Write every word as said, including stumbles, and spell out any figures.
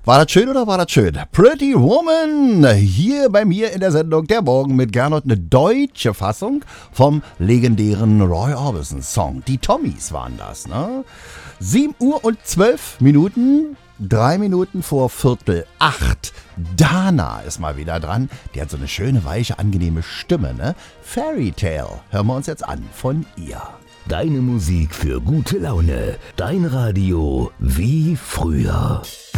War das schön oder war das schön? Pretty Woman, hier bei mir in der Sendung Der Morgen mit Gernot, eine deutsche Fassung vom legendären Roy Orbison Song. Die Tommies waren das, ne? sieben Uhr und zwölf Minuten, drei Minuten vor Viertel acht. Dana ist mal wieder dran. Die hat so eine schöne, weiche, angenehme Stimme, ne? Fairy Tale, hören wir uns jetzt an von ihr. Deine Musik für gute Laune. Dein Radio wie früher.